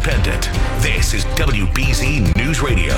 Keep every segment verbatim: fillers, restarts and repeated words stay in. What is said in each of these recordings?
independent. This is W B Z News Radio.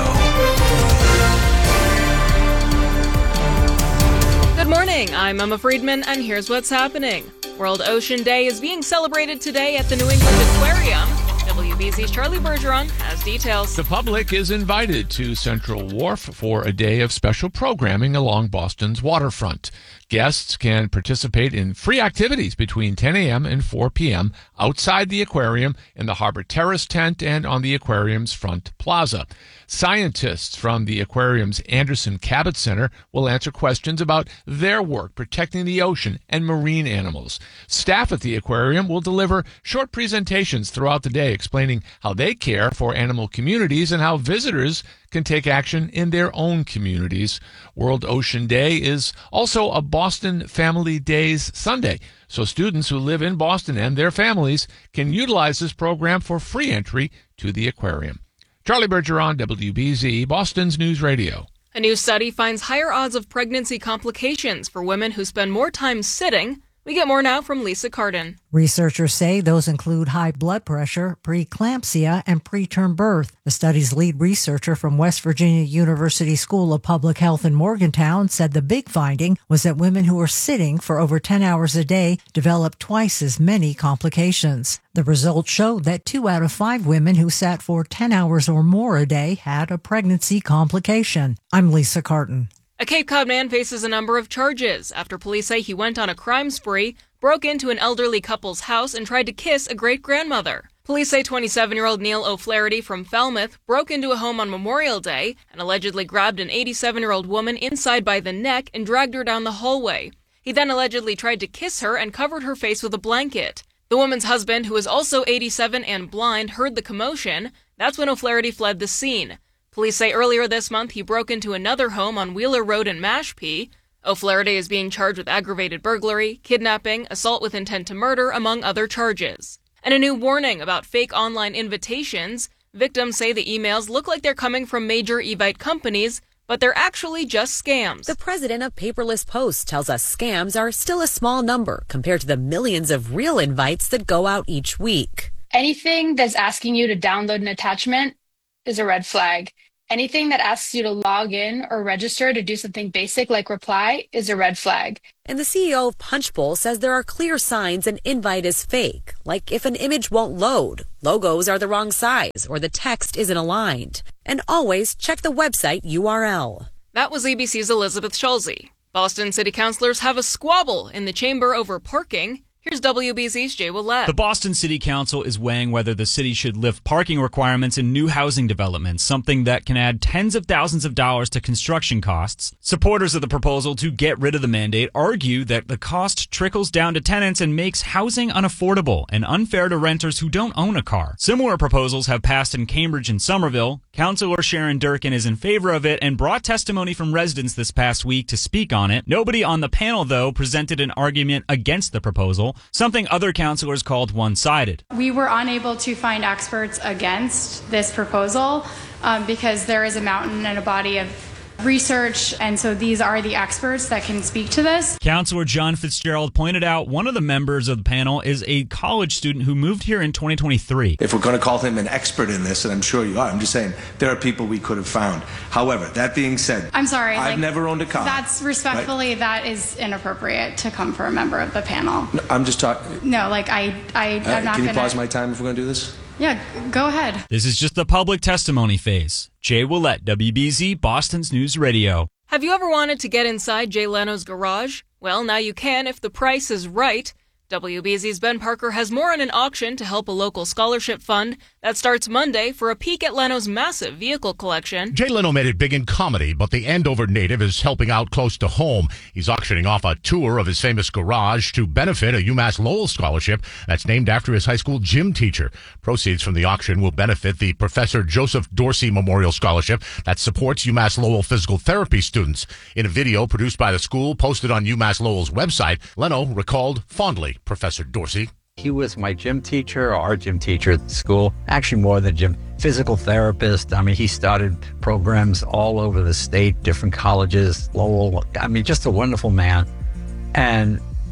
Good morning, I'm Emma Friedman, and here's what's happening. World Ocean Day is being celebrated today at the New England Aquarium. W B Z's Charlie Bergeron has details. The public is invited to Central Wharf for a day of special programming along Boston's waterfront. Guests can participate in free activities between ten a.m. and four p.m. outside the aquarium, in the Harbor Terrace tent, and on the aquarium's front plaza. Scientists from the aquarium's Anderson Cabot Center will answer questions about their work protecting the ocean and marine animals. Staff at the aquarium will deliver short presentations throughout the day explaining how they care for animal communities and how visitors can take action in their own communities. World Ocean Day is also a Boston Family Days Sunday, so students who live in Boston and their families can utilize this program for free entry to the aquarium. Charlie Bergeron, W B Z, Boston's News Radio. A new study finds higher odds of pregnancy complications for women who spend more time sitting. We get more now from Lisa Cardin. Researchers say those include high blood pressure, preeclampsia, and preterm birth. The study's lead researcher from West Virginia University School of Public Health in Morgantown said the big finding was that women who were sitting for over ten hours a day developed twice as many complications. The results showed that two out of five women who sat for ten hours or more a day had a pregnancy complication. I'm Lisa Cardin. A Cape Cod man faces a number of charges after police say he went on a crime spree, broke into an elderly couple's house, and tried to kiss a great-grandmother. Police say twenty-seven-year-old Neil O'Flaherty from Falmouth broke into a home on Memorial Day and allegedly grabbed an eighty-seven-year-old woman inside by the neck and dragged her down the hallway. He then allegedly tried to kiss her and covered her face with a blanket. The woman's husband, who is also eighty-seven and blind, heard the commotion. That's when O'Flaherty fled the scene. Police say earlier this month he broke into another home on Wheeler Road in Mashpee. O'Flaherty is being charged with aggravated burglary, kidnapping, assault with intent to murder, among other charges. And a new warning about fake online invitations. Victims say the emails look like they're coming from major Evite companies, but they're actually just scams. The president of Paperless Post tells us scams are still a small number compared to the millions of real invites that go out each week. Anything that's asking you to download an attachment is a red flag. Anything that asks you to log in or register to do something basic like reply is a red flag. And the C E O of Punchbowl says there are clear signs an invite is fake, like if an image won't load, logos are the wrong size, or the text isn't aligned. And always check the website U R L. That was A B C's Elizabeth Schulze. Boston city councilors have a squabble in the chamber over parking. Here's W B Z's Jay Willett. The Boston City Council is weighing whether the city should lift parking requirements in new housing developments, something that can add tens of thousands of dollars to construction costs. Supporters of the proposal to get rid of the mandate argue that the cost trickles down to tenants and makes housing unaffordable and unfair to renters who don't own a car. Similar proposals have passed in Cambridge and Somerville. Councilor Sharon Durkin is in favor of it and brought testimony from residents this past week to speak on it. Nobody on the panel, though, presented an argument against the proposal, something other councilors called one-sided. We were unable to find experts against this proposal um, because there is a mountain and a body of research, and so these are the experts that can speak to this. Councilor John Fitzgerald pointed out one of the members of the panel is a college student who moved here in twenty twenty-three. If we're going to call him an expert in this, and I'm sure you are, I'm just saying there are people we could have found. However, that being said, I'm sorry, I've like, never owned a car. That's respectfully, right? That is inappropriate to come from a member of the panel. No, I'm just talking. No, like I, I, uh, I'm not. Can you gonna... pause my time if we're going to do this? Yeah, go ahead. This is just the public testimony phase. Jay Willett, W B Z, Boston's News Radio. Have you ever wanted to get inside Jay Leno's garage? Well, now you can if the price is right. W B Z's Ben Parker has more on an auction to help a local scholarship fund that starts Monday for a peek at Leno's massive vehicle collection. Jay Leno made it big in comedy, but the Andover native is helping out close to home. He's auctioning off a tour of his famous garage to benefit a UMass Lowell scholarship that's named after his high school gym teacher. Proceeds from the auction will benefit the Professor Joseph Dorsey Memorial Scholarship that supports UMass Lowell physical therapy students. In a video produced by the school posted on UMass Lowell's website, Leno recalled fondly Professor Dorsey. He was my gym teacher, our gym teacher at the school, actually more than gym, physical therapist. I mean, he started programs all over the state, different colleges, Lowell. I mean, just a wonderful man. And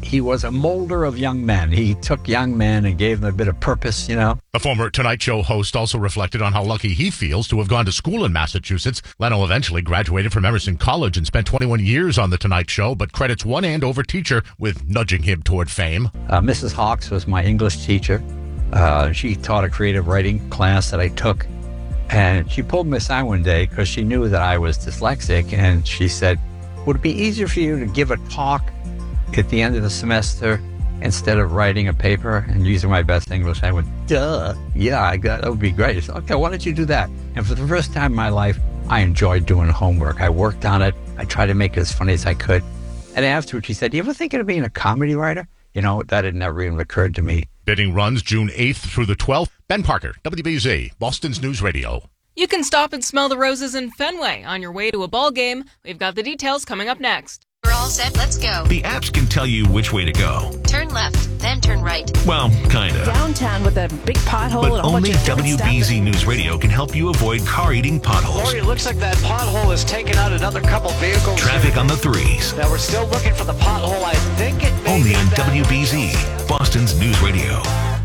he was a molder of young men. He took young men and gave them a bit of purpose, you know. The former Tonight Show host also reflected on how lucky he feels to have gone to school in Massachusetts. Leno eventually graduated from Emerson College and spent twenty-one years on The Tonight Show, but credits one Andover teacher with nudging him toward fame. Uh, Missus Hawks was my English teacher. Uh, she taught a creative writing class that I took. And she pulled me aside one day because she knew that I was dyslexic. And she said, would it be easier for you to give a talk at the end of the semester instead of writing a paper? And using my best English, I went, duh. Yeah, I got, that would be great. Said, okay, why don't you do that? And for the first time in my life, I enjoyed doing homework. I worked on it. I tried to make it as funny as I could. And afterwards, she said, do you ever think of being a comedy writer? You know, that had never even occurred to me. Bidding runs June eighth through the twelfth. Ben Parker, W B Z, Boston's News Radio. You can stop and smell the roses in Fenway on your way to a ball game. We've got the details coming up next. We're all set. Let's go. The apps can tell you which way to go. Turn left, then turn right. Well, kind of. Downtown with a big pothole. But and a whole only bunch of W B Z News Radio can help you avoid car-eating potholes. Lori, it looks like that pothole has taken out another couple vehicles. Traffic on the threes. Now, we're still looking for the pothole. I think it may Only be on that W B Z, Boston's News Radio.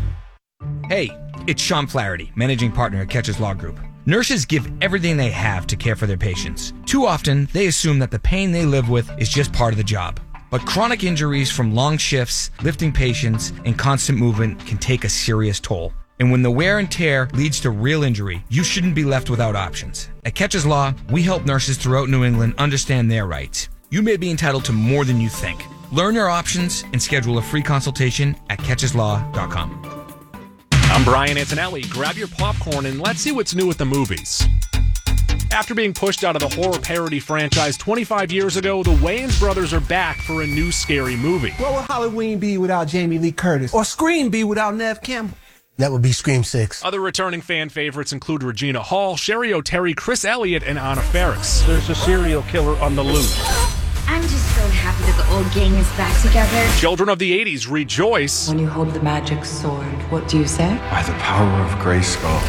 Hey, it's Sean Flaherty, managing partner at Catches Law Group. Nurses give everything they have to care for their patients. Too often, they assume that the pain they live with is just part of the job. But chronic injuries from long shifts, lifting patients, and constant movement can take a serious toll. And when the wear and tear leads to real injury, you shouldn't be left without options. At Catches Law, we help nurses throughout New England understand their rights. You may be entitled to more than you think. Learn your options and schedule a free consultation at catches law dot com. I'm Brian Antonelli. Grab your popcorn and let's see what's new at the movies. After being pushed out of the horror parody franchise twenty-five years ago, the Wayans brothers are back for a new scary movie. What would Halloween be without Jamie Lee Curtis? Or Scream be without Nev Campbell? That would be Scream six. Other returning fan favorites include Regina Hall, Sherry O'Terry, Chris Elliott, and Anna Faris. There's a serial killer on the loose. I'm just so happy that the old gang is back together. Children of the eighties rejoice. When you hold the magic sword, what do you say? By the power of Grayskull.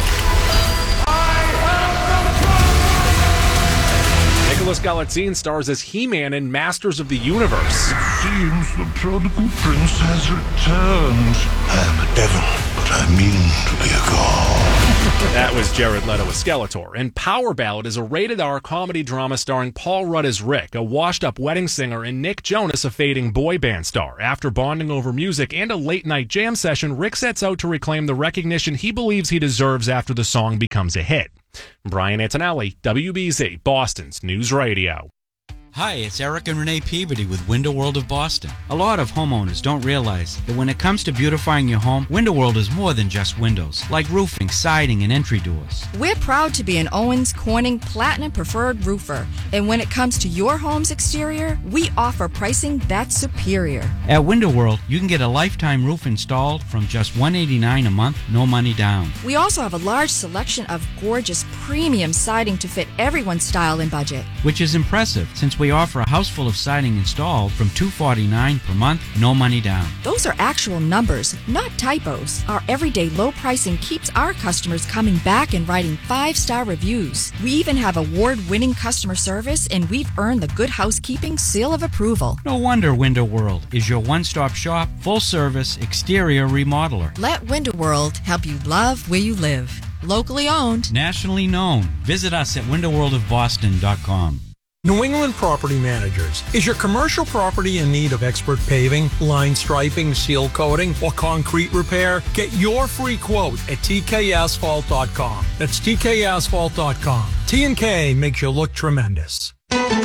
Nicholas Galitzine stars as He-Man in Masters of the Universe. It seems the prodigal prince has returned. I am a devil, but I mean to be a god. That was Jared Leto as Skeletor. And Power Ballad is a rated-R comedy drama starring Paul Rudd as Rick, a washed-up wedding singer, and Nick Jonas, a fading boy band star. After bonding over music and a late-night jam session, Rick sets out to reclaim the recognition he believes he deserves after the song becomes a hit. Brian Antonelli, W B Z, Boston's News Radio. Hi, it's Eric and Renee Peabody with Window World of Boston. A lot of homeowners don't realize that when it comes to beautifying your home, Window World is more than just windows, like roofing, siding, and entry doors. We're proud to be an Owens Corning Platinum Preferred Roofer. And when it comes to your home's exterior, we offer pricing that's superior. At Window World, you can get a lifetime roof installed from just one hundred eighty-nine dollars a month, no money down. We also have a large selection of gorgeous premium siding to fit everyone's style and budget. Which is impressive, since we offer a house full of siding installed from two hundred forty-nine dollars per month, no money down. Those are actual numbers, not typos. Our everyday low pricing keeps our customers coming back and writing five-star reviews. We even have award-winning customer service, and we've earned the Good Housekeeping seal of approval. No wonder Window World is your one-stop shop, full-service exterior remodeler. Let Window World help you love where you live. Locally owned. Nationally known. Visit us at window world of boston dot com. New England Property Managers. Is your commercial property in need of expert paving, line striping, seal coating, or concrete repair? Get your free quote at T K asphalt dot com. That's T K asphalt dot com. T and K makes you look tremendous.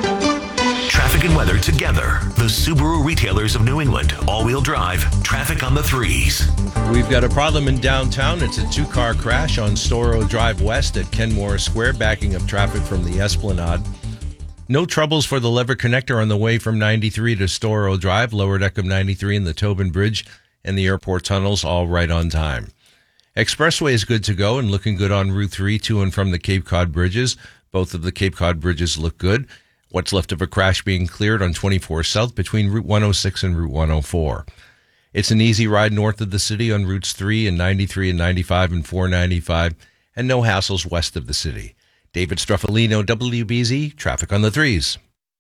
Traffic and weather together. The Subaru retailers of New England. All-wheel drive. Traffic on the threes. We've got a problem in downtown. It's a two-car crash on Storrow Drive West at Kenmore Square, backing up traffic from the Esplanade. No troubles for the lever connector on the way from ninety-three to Storrow Drive, lower deck of ninety-three, and the Tobin Bridge and the airport tunnels, all right on time. Expressway is good to go and looking good on Route three to and from the Cape Cod bridges. Both of the Cape Cod bridges look good. What's left of a crash being cleared on twenty-four South between Route one oh six and Route one oh four. It's an easy ride north of the city on Routes three and ninety-three and ninety-five and four ninety-five, and no hassles west of the city. David Struffolino, W B Z, Traffic on the Threes.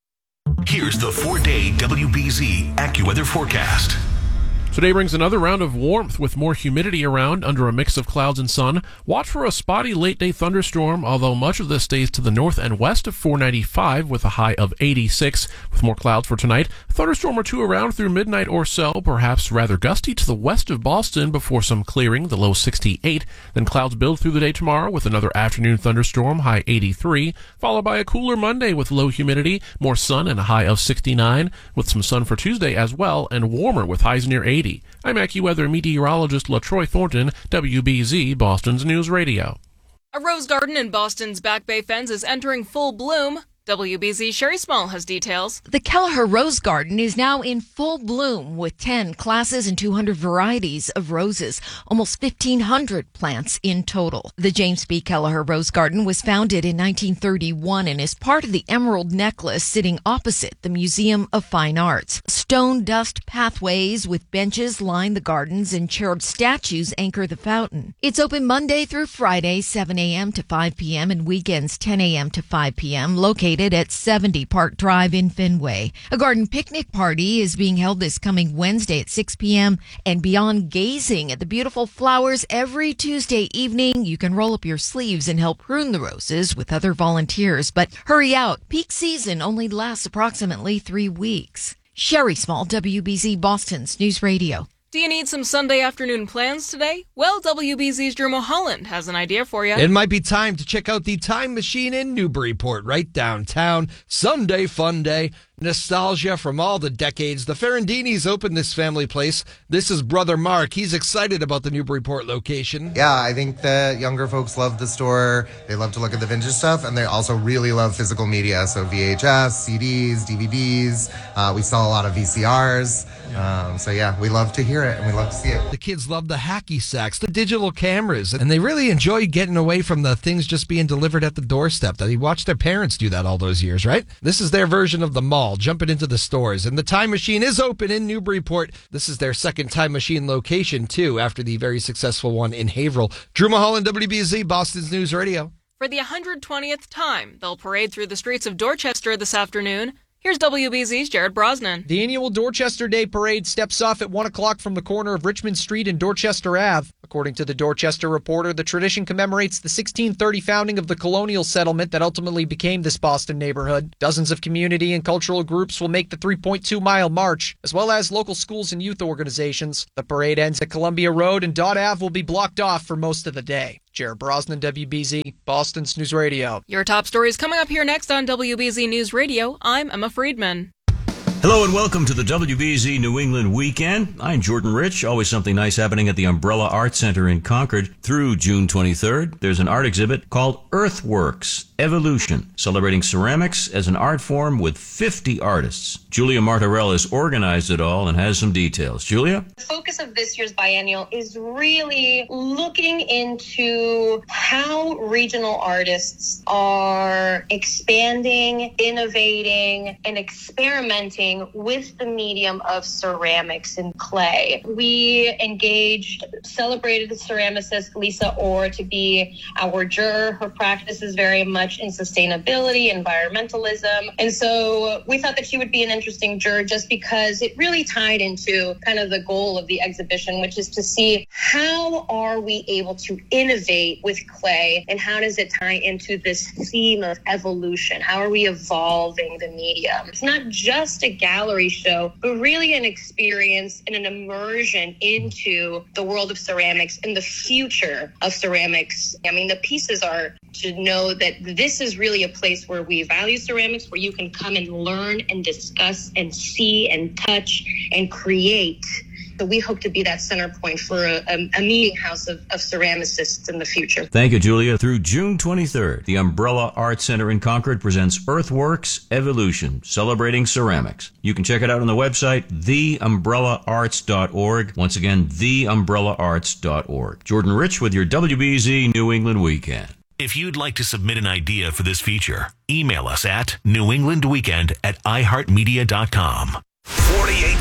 Here's the four-day W B Z AccuWeather forecast. Today brings another round of warmth with more humidity around under a mix of clouds and sun. Watch for a spotty late-day thunderstorm, although much of this stays to the north and west of four ninety-five with a high of eighty-six. With more clouds for tonight, a thunderstorm or two around through midnight or so, perhaps rather gusty to the west of Boston before some clearing, the low sixty-eight. Then clouds build through the day tomorrow with another afternoon thunderstorm, high eighty-three, followed by a cooler Monday with low humidity, more sun and a high of sixty-nine, with some sun for Tuesday as well, and warmer with highs near eighty. I'm AccuWeather meteorologist LaTroy Thornton, W B Z, Boston's News Radio. A rose garden in Boston's Back Bay Fens is entering full bloom. W B Z's Sherry Small has details. The Kelleher Rose Garden is now in full bloom with ten classes and two hundred varieties of roses, almost fifteen hundred plants in total. The James B. Kelleher Rose Garden was founded in nineteen thirty-one and is part of the Emerald Necklace sitting opposite the Museum of Fine Arts. Stone dust pathways with benches line the gardens and cherub statues anchor the fountain. It's open Monday through Friday, seven a.m. to five p.m. and weekends ten a.m. to five p.m. located at seventy Park Drive in Fenway. A garden picnic party is being held this coming Wednesday at six p.m. and beyond gazing at the beautiful flowers every Tuesday evening, you can roll up your sleeves and help prune the roses with other volunteers. But hurry out. Peak season only lasts approximately three weeks. Sherry Small, W B Z Boston's News Radio. Do you need some Sunday afternoon plans today? Well, W B Z's Drew Mulholland has an idea for you. It might be time to check out the Time Machine in Newburyport, right downtown. Sunday fun day. Nostalgia from all the decades. The Ferrandinis opened this family place. This is Brother Mark. He's excited about the Newburyport location. Yeah, I think that younger folks love the store. They love to look at the vintage stuff, and they also really love physical media. So V H S, C Ds, D V Ds. Uh, we sell a lot of V C Rs. Um, so yeah, we love to hear it, and we love to see it. The kids love the hacky sacks, the digital cameras, and they really enjoy getting away from the things just being delivered at the doorstep. They watched their parents do that all those years, right? This is their version of the mall. Jumping into the stores. And the Time Machine is open in Newburyport. This is their second Time Machine location, too, after the very successful one in Haverhill. Drew Mulholland, W B Z, Boston's News Radio. For the one hundred twentieth time, they'll parade through the streets of Dorchester this afternoon. Here's W B Z's Jared Brosnan. The annual Dorchester Day Parade steps off at one o'clock from the corner of Richmond Street and Dorchester Avenue. According to the Dorchester Reporter, the tradition commemorates the sixteen thirty founding of the colonial settlement that ultimately became this Boston neighborhood. Dozens of community and cultural groups will make the three point two mile march, as well as local schools and youth organizations. The parade ends at Columbia Road, and Dot Avenue will be blocked off for most of the day. Jared Brosnan, W B Z, Boston's News Radio. Your top stories coming up here next on W B Z News Radio. I'm Emma Friedman. Hello and welcome to the W B Z New England Weekend. I'm Jordan Rich. Always something nice happening at the Umbrella Art Center in Concord through June twenty-third. There's an art exhibit called Earthworks Evolution, celebrating ceramics as an art form with fifty artists. Julia Martorell has organized it all and has some details. Julia? The focus of this year's biennial is really looking into how regional artists are expanding, innovating, and experimenting with the medium of ceramics and clay. We engaged celebrated ceramicist Lisa Orr to be our juror. Her practice is very much in sustainability, environmentalism. And so we thought that she would be an interesting juror just because it really tied into kind of the goal of the exhibition, which is to see how are we able to innovate with clay and how does it tie into this theme of evolution? How are we evolving the medium? It's not just a gallery show, but really an experience and an immersion into the world of ceramics and the future of ceramics. I mean, the pieces are to know that this is really a place where we value ceramics, where you can come and learn and discuss and see and touch and create. So we hope to be that center point for a, a, a meeting house of, of ceramicists in the future. Thank you, Julia. Through June twenty-third, the Umbrella Art Center in Concord presents Earthworks Evolution, celebrating ceramics. You can check it out on the website, the umbrella arts dot org. Once again, the umbrella arts dot org. Jordan Rich with your W B Z New England Weekend. If you'd like to submit an idea for this feature, email us at newenglandweekend at i heart media dot com. forty-eight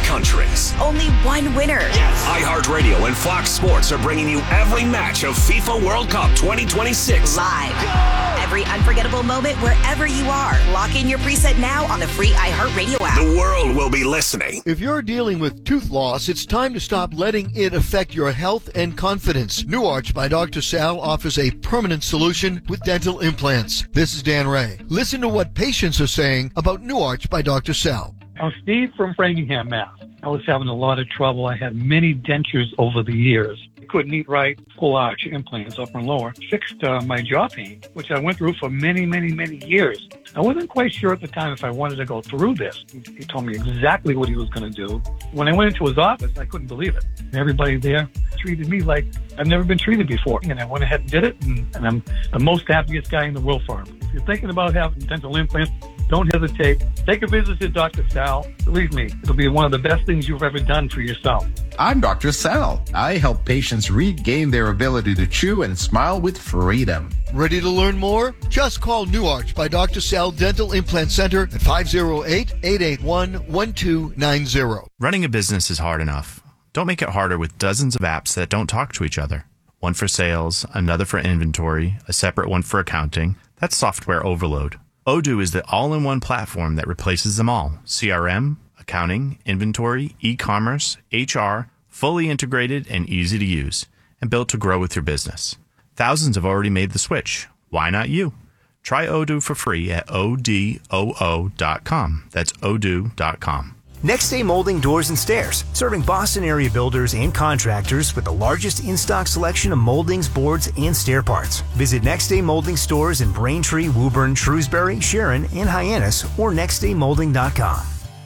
countries. Only one winner. Yes! iHeartRadio and Fox Sports are bringing you every match of FIFA World Cup twenty twenty-six. Live. Go! Every unforgettable moment wherever you are. Lock in your preset now on the free iHeartRadio app. The world will be listening. If you're dealing with tooth loss, it's time to stop letting it affect your health and confidence. New Arch by Doctor Sal offers a permanent solution with dental implants. This is Dan Ray. Listen to what patients are saying about New Arch by Doctor Sal. I'm Steve from Framingham, Mass. I was having a lot of trouble. I had many dentures over the years. Couldn't eat right. Full arch implants, upper and lower. Fixed uh, my jaw pain, which I went through for many, many, many years. I wasn't quite sure at the time if I wanted to go through this. He told me exactly what he was going to do. When I went into his office, I couldn't believe it. Everybody there treated me like I've never been treated before. And I went ahead and did it, and, and I'm the most happiest guy in the world for him. If you're thinking about having dental implants, don't hesitate. Take a visit to Doctor Sal. Believe me, it'll be one of the best things you've ever done for yourself. I'm Doctor Sal. I help patients regain their ability to chew and smile with freedom. Ready to learn more? Just call New Arch by Doctor Sal Dental Implant Center at five oh eight, eight eight one, one two nine zero. Running a business is hard enough. Don't make it harder with dozens of apps that don't talk to each other. One for sales, another for inventory, a separate one for accounting. That's software overload. Odoo is the all-in-one platform that replaces them all. C R M, accounting, inventory, e-commerce, H R, fully integrated and easy to use, and built to grow with your business. Thousands have already made the switch. Why not you? Try Odoo for free at O D O O dot com. That's odoo dot com. Next Day Molding Doors and Stairs, serving Boston area builders and contractors with the largest in-stock selection of moldings, boards, and stair parts. Visit Next Day Molding stores in Braintree, Woburn, Shrewsbury, Sharon, and Hyannis, or next day molding dot com.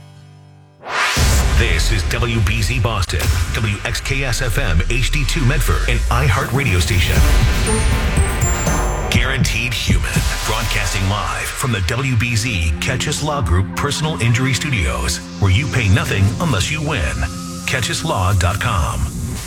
This is W B Z Boston, W X K S F M H D two Medford, an iHeart radio station. Guaranteed Human, broadcasting live from the W B Z Catchus Law Group Personal Injury Studios, where you pay nothing unless you win. catchus law dot com.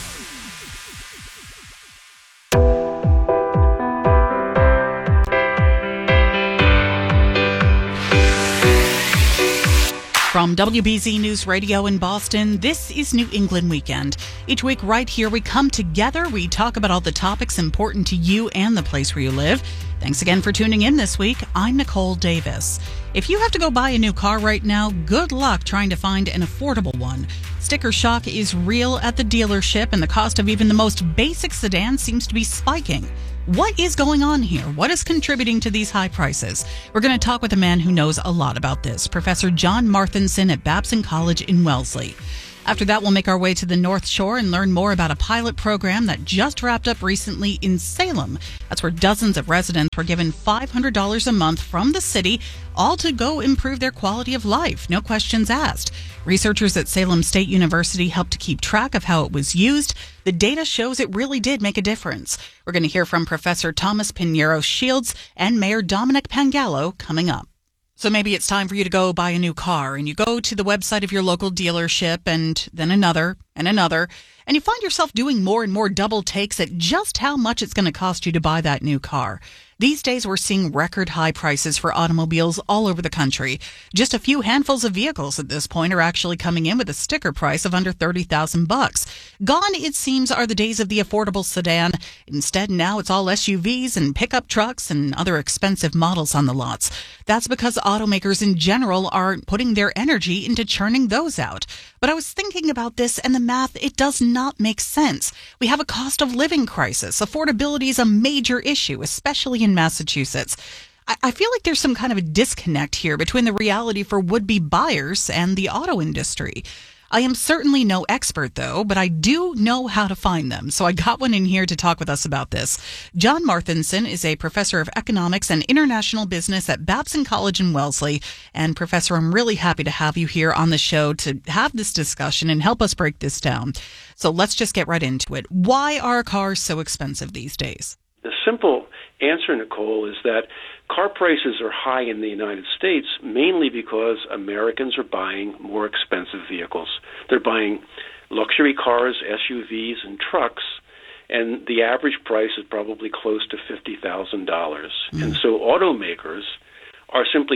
From W B Z News Radio in Boston, this is New England Weekend. Each week right here we come together, we talk about all the topics important to you and the place where you live. Thanks again for tuning in this week. I'm Nicole Davis. If you have to go buy a new car right now, good luck trying to find an affordable one. Sticker shock is real at the dealership, and the cost of even the most basic sedan seems to be spiking. What is going on here? What is contributing to these high prices? We're going to talk with a man who knows a lot about this, Professor John Marthinson at Babson College in Wellesley. After that, we'll make our way to the North Shore and learn more about a pilot program that just wrapped up recently in Salem. That's where dozens of residents were given five hundred dollars a month from the city, all to go improve their quality of life. No questions asked. Researchers at Salem State University helped to keep track of how it was used. The data shows it really did make a difference. We're going to hear from Professor Thomas Pinheiro Shields and Mayor Dominic Pangallo coming up. So maybe it's time for you to go buy a new car, and you go to the website of your local dealership, and then another and another, and you find yourself doing more and more double takes at just how much it's going to cost you to buy that new car. These days, we're seeing record high prices for automobiles all over the country. Just a few handfuls of vehicles at this point are actually coming in with a sticker price of under thirty thousand bucks. Gone, it seems, are the days of the affordable sedan. Instead, now it's all S U Vs and pickup trucks and other expensive models on the lots. That's because automakers in general are putting their energy into churning those out. But I was thinking about this, and the math, it does not make sense. We have a cost of living crisis. Affordability is a major issue, especially in Massachusetts. I, I feel like there's some kind of a disconnect here between the reality for would-be buyers and the auto industry. I am certainly no expert, though, but I do know how to find them. So I got one in here to talk with us about this. John Marthinson is a professor of economics and international business at Babson College in Wellesley. And Professor, I'm really happy to have you here on the show to have this discussion and help us break this down. So let's just get right into it. Why are cars so expensive these days? The simple answer, Nicole, is that car prices are high in the United States mainly because Americans are buying more expensive vehicles. They're buying luxury cars, S U Vs, and trucks, and the average price is probably close to fifty thousand dollars. Mm. And so automakers are simply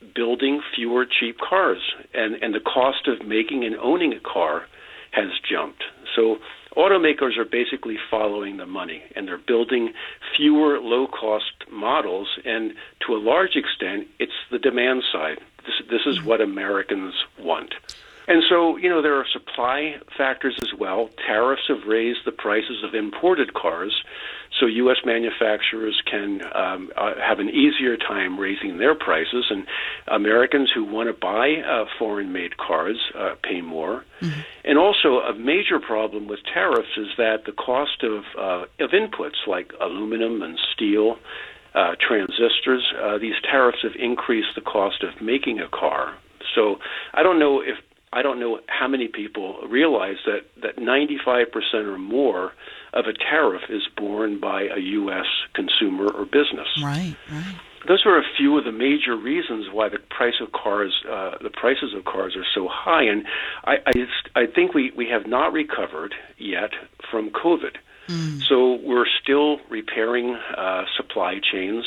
building fewer cheap cars, and, and the cost of making and owning a car has jumped. So automakers are basically following the money, and they're building fewer low-cost models, and to a large extent, it's the demand side. This, this is what Americans want. And so, you know, there are supply factors as well. Tariffs have raised the prices of imported cars, so U S manufacturers can um, uh, have an easier time raising their prices, and Americans who want to buy uh, foreign-made cars uh, pay more. Mm-hmm. And also, a major problem with tariffs is that the cost of, uh, of inputs like aluminum and steel, uh, transistors, uh, these tariffs have increased the cost of making a car. So I don't know if I don't know how many people realize that, that ninety-five percent or more of a tariff is borne by a U S consumer or business. Right, right. Those are a few of the major reasons why the price of cars, uh, the prices of cars are so high. And I, I, I think we, we have not recovered yet from COVID. Mm. So we're still repairing uh, supply chains.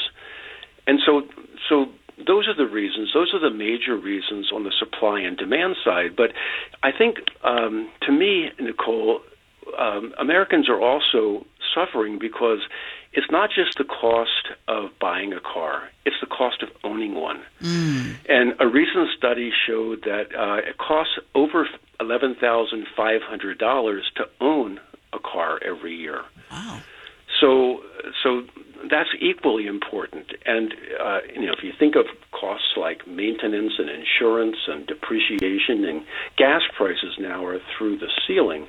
And so, so those are the reasons. Those are the major reasons on the supply and demand side. But I think, um, to me, Nicole, um, Americans are also suffering because it's not just the cost of buying a car, it's the cost of owning one. Mm. And a recent study showed that uh, it costs over eleven thousand five hundred dollars to own a car every year. Wow. So, so that's equally important. And uh, you know, if you think of costs like maintenance and insurance and depreciation, and gas prices now are through the ceiling.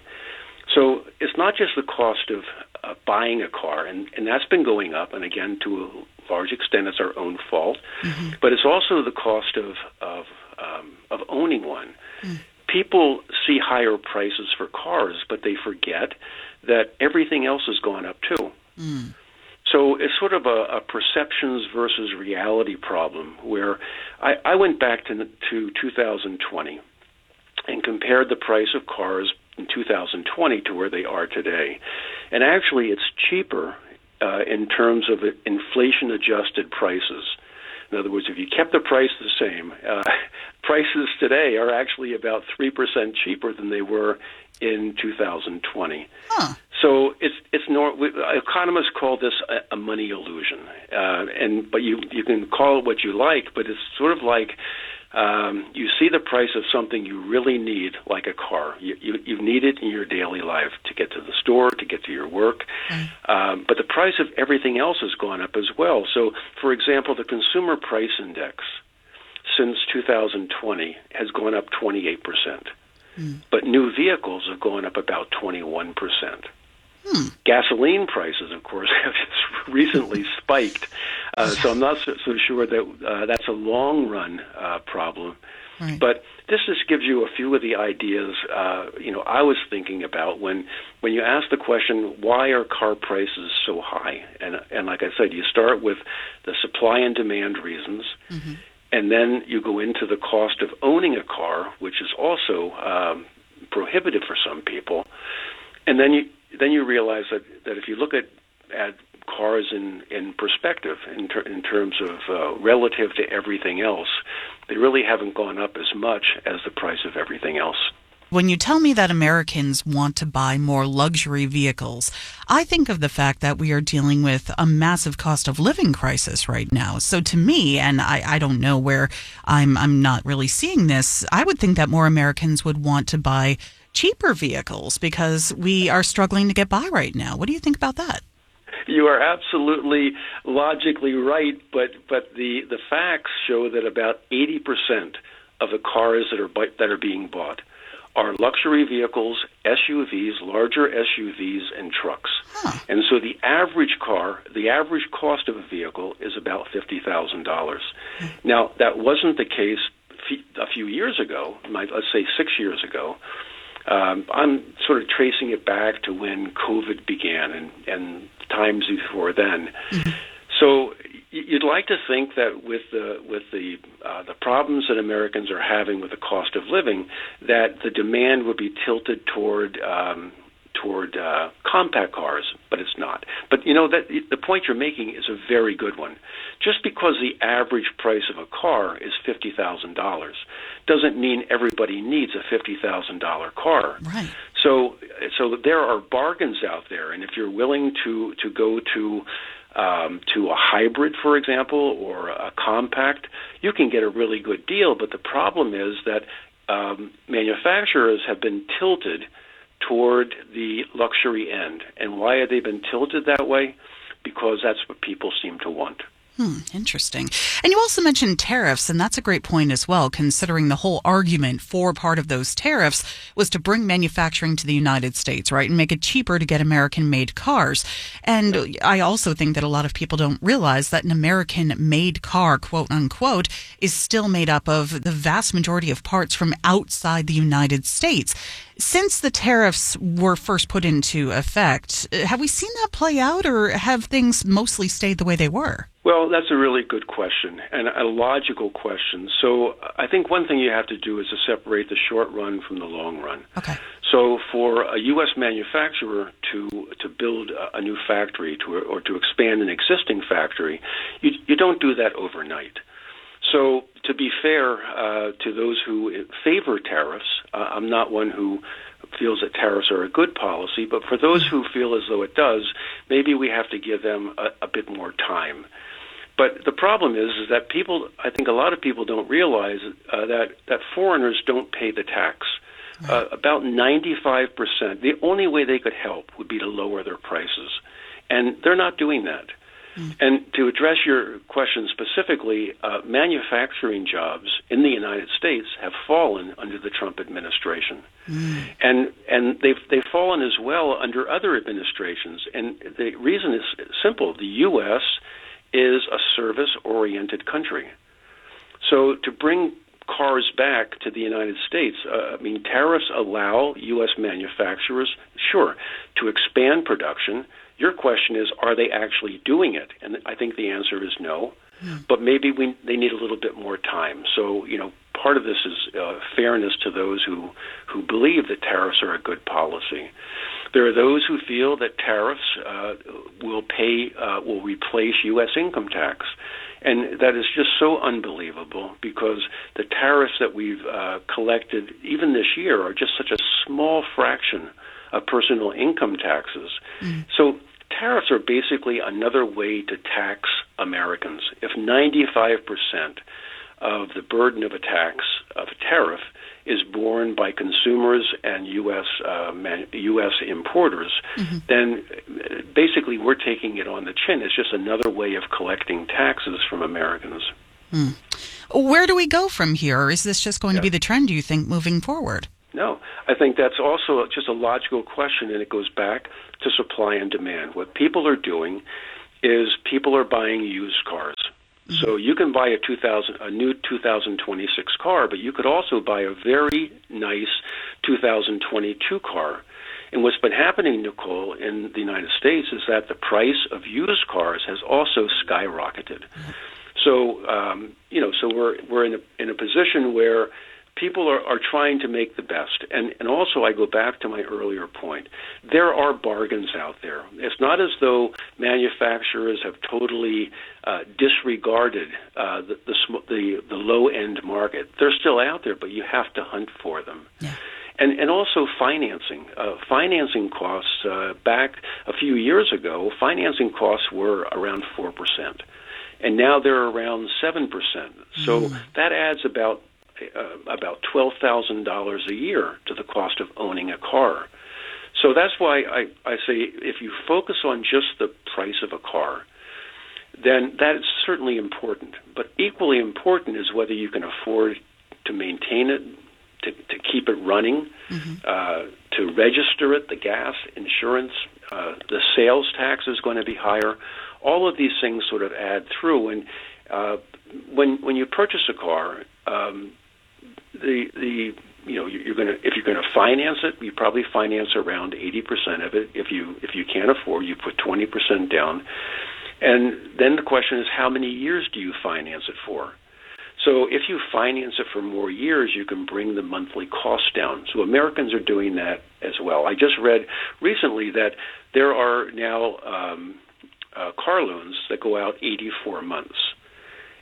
So it's not just the cost of uh, buying a car, and, and that's been going up, and again, to a large extent, it's our own fault. Mm-hmm. But it's also the cost of of, um, of owning one. Mm. People see higher prices for cars, but they forget that everything else has gone up too. Mm. So it's sort of a, a perceptions versus reality problem, where I, I went back to, to two thousand twenty and compared the price of cars in two thousand twenty to where they are today. And actually, it's cheaper uh, in terms of inflation-adjusted prices. In other words, if you kept the price the same, uh, prices today are actually about three percent cheaper than they were in two thousand twenty. Huh. So it's it's nor- economists call this a, a money illusion, uh, and but you you can call it what you like, but it's sort of like um, you see the price of something you really need, like a car. You, you you need it in your daily life to get to the store, to get to your work, mm. um, but the price of everything else has gone up as well. So, for example, the Consumer Price Index since two thousand twenty has gone up twenty-eight percent. Mm. But new vehicles have gone up about twenty-one percent. Hmm. Gasoline prices, of course, have just recently spiked. Uh, so I'm not so, so sure that uh, that's a long-run uh, problem. Right. But this just gives you a few of the ideas, uh, you know, I was thinking about when when you ask the question, why are car prices so high? And, and like I said, you start with the supply and demand reasons. Mm-hmm. And then you go into the cost of owning a car, which is also um, prohibitive for some people. And then you then you realize that, that if you look at, at cars in, in perspective, in, ter- in terms of uh, relative to everything else, they really haven't gone up as much as the price of everything else. When you tell me that Americans want to buy more luxury vehicles, I think of the fact that we are dealing with a massive cost of living crisis right now. So to me, and I, I don't know where I'm I'm not really seeing this, I would think that more Americans would want to buy cheaper vehicles because we are struggling to get by right now. What do you think about that? You are absolutely logically right, but but the, the facts show that about eighty percent of the cars that are that are being bought are luxury vehicles, S U Vs, larger S U Vs, and trucks. Huh. And so the average car, the average cost of a vehicle is about fifty thousand dollars. Hmm. Now, that wasn't the case a few years ago, let's say six years ago. Um, I'm sort of tracing it back to when COVID began and, and times before then. Mm-hmm. So you'd like to think that with the with the uh, the problems that Americans are having with the cost of living, that the demand would be tilted toward um, toward uh, compact cars, but it's not. But you know that the point you're making is a very good one. Just because the average price of a car is fifty thousand dollars doesn't mean everybody needs a fifty thousand dollars car. Right. So, so there are bargains out there, and if you're willing to, to go to um, to a hybrid, for example, or a compact, you can get a really good deal. But the problem is that um, manufacturers have been tilted toward the luxury end. And why have they been tilted that way? Because that's what people seem to want. Hmm, interesting. And you also mentioned tariffs, and that's a great point as well, considering the whole argument for part of those tariffs was to bring manufacturing to the United States, right, and make it cheaper to get American-made cars. And I also think that a lot of people don't realize that an American-made car, quote unquote, is still made up of the vast majority of parts from outside the United States. Since the tariffs were first put into effect, have we seen that play out, or have things mostly stayed the way they were? Well, that's a really good question and a logical question. So I think one thing you have to do is to separate the short run from the long run. Okay. So for a U S manufacturer to to build a new factory to, or to expand an existing factory, you, you don't do that overnight. So to be fair uh, to those who favor tariffs, uh, I'm not one who feels that tariffs are a good policy, but for those who feel as though it does, maybe we have to give them a, a bit more time. But the problem is, is that people, I think a lot of people don't realize uh, that, that foreigners don't pay the tax. Uh, about ninety-five percent. The only way they could help would be to lower their prices. And they're not doing that. Mm. And to address your question specifically, uh, manufacturing jobs in the United States have fallen under the Trump administration. Mm. And and they've, they've fallen as well under other administrations. And the reason is simple. The U S is a service-oriented country. So to bring cars back to the United States, uh, I mean, tariffs allow U S manufacturers, sure, to expand production. Your question is, are they actually doing it? And I think the answer is no. Mm. But maybe we they need a little bit more time. So, you know, part of this is uh, fairness to those who, who believe that tariffs are a good policy. There are those who feel that tariffs uh, will pay, uh, will replace U S income tax. And that is just so unbelievable because the tariffs that we've uh, collected, even this year, are just such a small fraction of personal income taxes. Mm. So tariffs are basically another way to tax Americans. If ninety-five percent of the burden of a tax, of a tariff, is borne by consumers and U S uh, man, U S importers, mm-hmm. then basically we're taking it on the chin. It's just another way of collecting taxes from Americans. Mm. Where do we go from here? Is this just going yeah. to be the trend, do you think, moving forward? No, I think that's also just a logical question, and it goes back to supply and demand. What people are doing is people are buying used cars. So you can buy a two thousand, a new two thousand twenty-six car, but you could also buy a very nice two thousand twenty-two car. And what's been happening, Nicole, in the United States is that the price of used cars has also skyrocketed. So um, you know, so we're we're in a in a position where people are, are trying to make the best. And, and also, I go back to my earlier point. There are bargains out there. It's not as though manufacturers have totally uh, disregarded uh, the, the, the, the low-end market. They're still out there, but you have to hunt for them. Yeah. And, and also financing. Uh, financing costs, uh, back a few years ago, financing costs were around four percent. And now they're around seven percent. So mm. that adds about Uh, about twelve thousand dollars a year to the cost of owning a car. So that's why I, I say if you focus on just the price of a car, then that is certainly important. But equally important is whether you can afford to maintain it, to, to keep it running, mm-hmm. uh, to register it, the gas, insurance, uh, the sales tax is going to be higher. All of these things sort of add through. And uh, when when you purchase a car, um, The the you know you're going to if you're going to finance it, you probably finance around eighty percent of it. If you if you can't afford, you put twenty percent down, and then the question is how many years do you finance it for? So if you finance it for more years, you can bring the monthly cost down. So Americans are doing that as well. I just read recently that there are now um, uh, car loans that go out eighty-four months.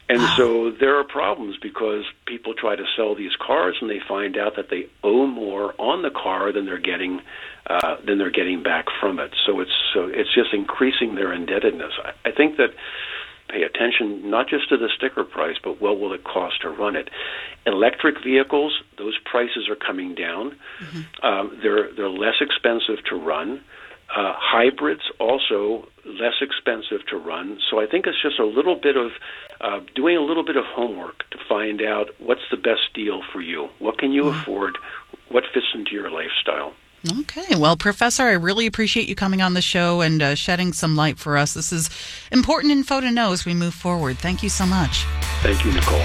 And so there are problems because people try to sell these cars and they find out that they owe more on the car than they're getting uh, than they're getting back from it. So it's so it's just increasing their indebtedness. I, I think that pay attention not just to the sticker price, but what will it cost to run it. Electric vehicles, those prices are coming down. Mm-hmm. Um, they're they're less expensive to run. Uh, hybrids also less expensive to run. So I think it's just a little bit of uh, doing a little bit of homework to find out what's the best deal for you. What can you mm-hmm. afford? What fits into your lifestyle? Okay. Well, Professor, I really appreciate you coming on the show and uh, shedding some light for us. This is important info to know as we move forward. Thank you so much. Thank you, Nicole.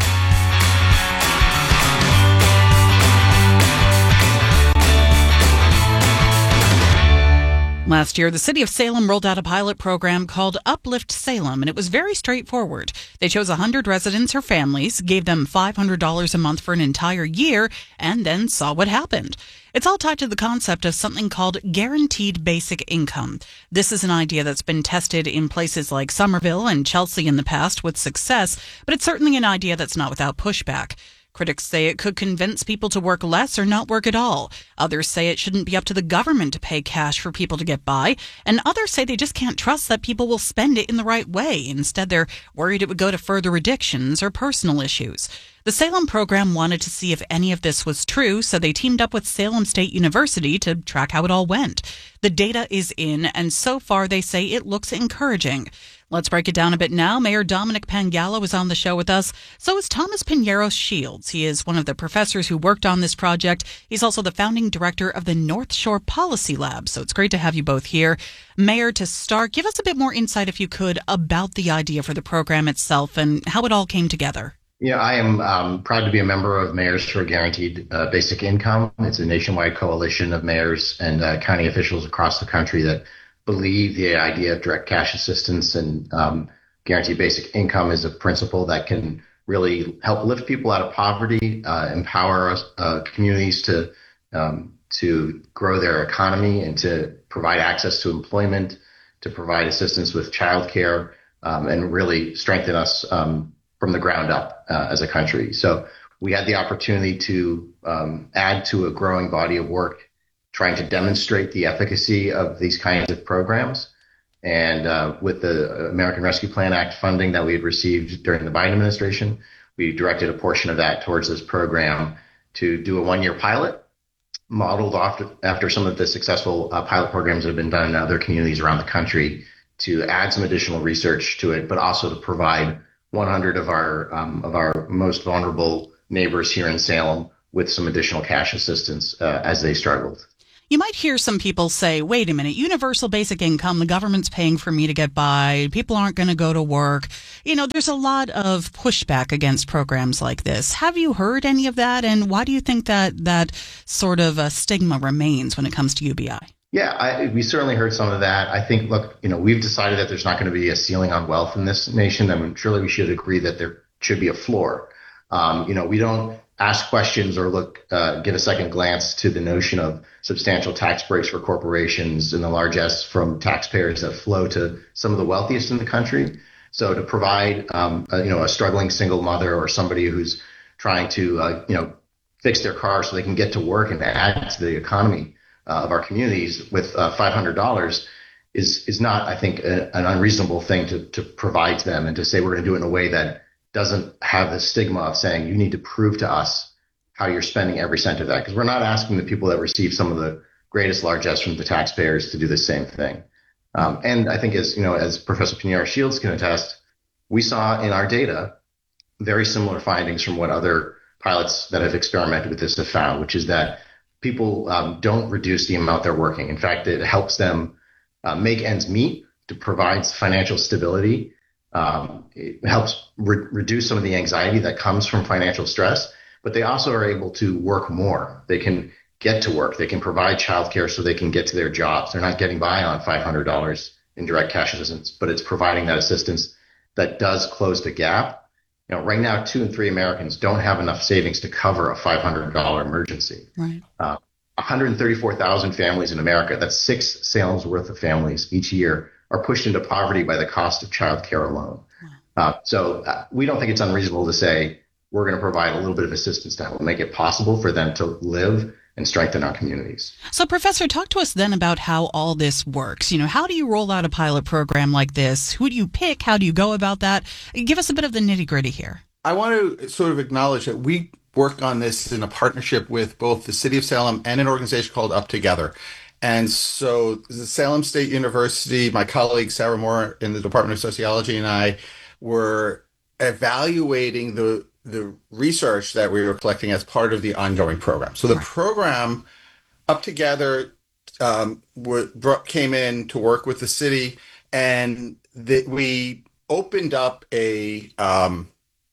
Last year, the city of Salem rolled out a pilot program called Uplift Salem, and it was very straightforward. They chose one hundred residents or families, gave them five hundred dollars a month for an entire year, and then saw what happened. It's all tied to the concept of something called guaranteed basic income. This is an idea that's been tested in places like Somerville and Chelsea in the past with success, but it's certainly an idea that's not without pushback. Critics say it could convince people to work less or not work at all. Others say it shouldn't be up to the government to pay cash for people to get by. And others say they just can't trust that people will spend it in the right way. Instead, they're worried it would go to further addictions or personal issues. The Salem program wanted to see if any of this was true, so they teamed up with Salem State University to track how it all went. The data is in, and so far they say it looks encouraging. Let's break it down a bit now. Mayor Dominic Pangallo is on the show with us. So is Thomas Pinheiro Shields. He is one of the professors who worked on this project. He's also the founding director of the North Shore Policy Lab. So it's great to have you both here. Mayor, to start, give us a bit more insight, if you could, about the idea for the program itself and how it all came together. Yeah, I am um, proud to be a member of Mayors for Guaranteed uh, Basic Income. It's a nationwide coalition of mayors and uh, county officials across the country that believe the idea of direct cash assistance and um, guaranteed basic income is a principle that can really help lift people out of poverty, uh, empower us, uh, communities to um, to grow their economy and to provide access to employment, to provide assistance with childcare, um, and really strengthen us um, from the ground up uh, as a country. So we had the opportunity to um, add to a growing body of work trying to demonstrate the efficacy of these kinds of programs. And uh, with the American Rescue Plan Act funding that we had received during the Biden administration, we directed a portion of that towards this program to do a one-year pilot modeled after, after some of the successful uh, pilot programs that have been done in other communities around the country, to add some additional research to it, but also to provide one hundred of our um, of our most vulnerable neighbors here in Salem with some additional cash assistance uh, as they struggled. You might hear some people say, wait a minute, universal basic income, the government's paying for me to get by, people aren't going to go to work. You know, there's a lot of pushback against programs like this. Have you heard any of that? And why do you think that that sort of uh, stigma remains when it comes to U B I? Yeah, I, we certainly heard some of that. I think, look, you know, we've decided that there's not going to be a ceiling on wealth in this nation. I mean, surely we should agree that there should be a floor. Um, you know, we don't ask questions or look, uh, give a second glance to the notion of substantial tax breaks for corporations and the largesse from taxpayers that flow to some of the wealthiest in the country. So to provide, um, a, you know, a struggling single mother or somebody who's trying to, uh, you know, fix their car so they can get to work and add to the economy uh, of our communities with uh, five hundred dollars is is not, I think, a, an unreasonable thing to to provide to them, and to say we're going to do it in a way that doesn't have the stigma of saying you need to prove to us how you're spending every cent of that, because we're not asking the people that receive some of the greatest largesse from the taxpayers to do the same thing. Um, and I think, as you know, as Professor Pinheiro Shields can attest, we saw in our data very similar findings from what other pilots that have experimented with this have found, which is that people um, don't reduce the amount they're working. In fact, it helps them uh, make ends meet, to provide financial stability. Um, it helps re- reduce some of the anxiety that comes from financial stress, but they also are able to work more. They can get to work. They can provide childcare so they can get to their jobs. They're not getting by on five hundred dollars in direct cash assistance, but it's providing that assistance that does close the gap. You know, right now, two in three Americans don't have enough savings to cover a five hundred dollars emergency. Right. Uh, one hundred thirty-four thousand families in America, that's six Salem's worth of families each year, are pushed into poverty by the cost of childcare alone. Uh, so uh, we don't think it's unreasonable to say we're going to provide a little bit of assistance that will make it possible for them to live and strengthen our communities. So, Professor, talk to us then about how all this works. You know, how do you roll out a pilot program like this? Who do you pick? How do you go about that? Give us a bit of the nitty-gritty here. I want to sort of acknowledge that we work on this in a partnership with both the City of Salem and an organization called Up Together. And so the Salem State University, my colleague Sarah Moore in the Department of Sociology, and I were evaluating the the research that we were collecting as part of the ongoing program. So the program Up Together um, w- brought, came in to work with the city, and the, we opened up a um,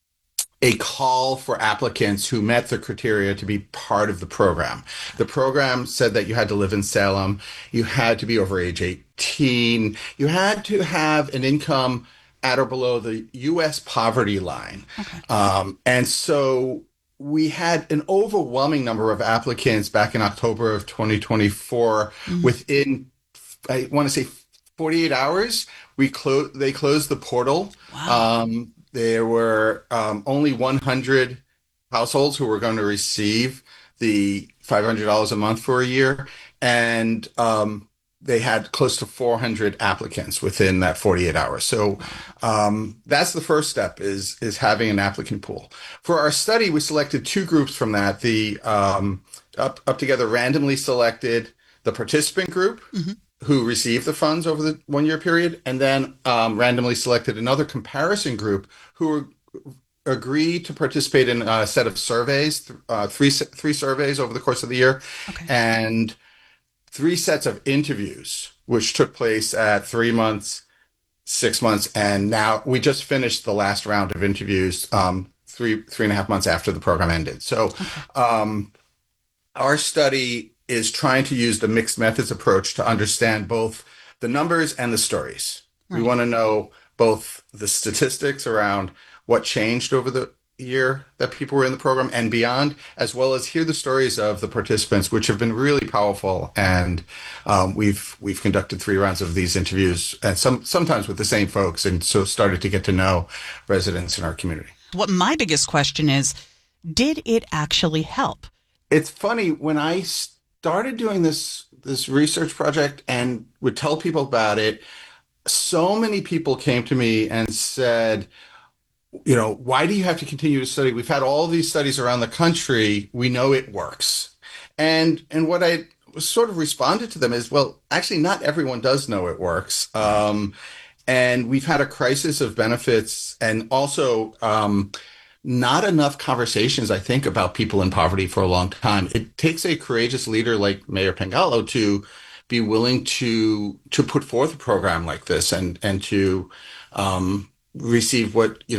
a call for applicants who met the criteria to be part of the program. The program said that you had to live in Salem, you had to be over age eighteen, you had to have an income at or below the U S poverty line. Okay. Um, and so we had an overwhelming number of applicants back in October of twenty twenty-four. Mm-hmm. Within, I want to say, forty-eight hours, we clo- they closed the portal. Wow. Um, There were um, only one hundred households who were going to receive the five hundred dollars a month for a year, and um, they had close to four hundred applicants within that forty-eight hours. So um, that's the first step, is is having an applicant pool. For our study, we selected two groups from that. The um, up, up Together randomly selected the participant group, mm-hmm. who received the funds over the one-year period, and then um, randomly selected another comparison group who agreed to participate in a set of surveys, uh, three three surveys over the course of the year, okay. and three sets of interviews, which took place at three months, six months, and now we just finished the last round of interviews um, three three and a half months after the program ended. So okay. um, our study is trying to use the mixed methods approach to understand both the numbers and the stories. Right. We want to know both the statistics around what changed over the year that people were in the program and beyond, as well as hear the stories of the participants, which have been really powerful. And um, we've we've conducted three rounds of these interviews, and some sometimes with the same folks, and so started to get to know residents in our community. What my biggest question is, did it actually help? It's funny, when I started doing this this research project and would tell people about it, so many people came to me and said, you know, why do you have to continue to study? We've had all these studies around the country. We know it works. And and what I sort of responded to them is, well, actually, not everyone does know it works. Um, and we've had a crisis of benefits, and also um, not enough conversations, I think, about people in poverty for a long time. It takes a courageous leader like Mayor Pangalo to be willing to to put forth a program like this and and to um, receive what, you know,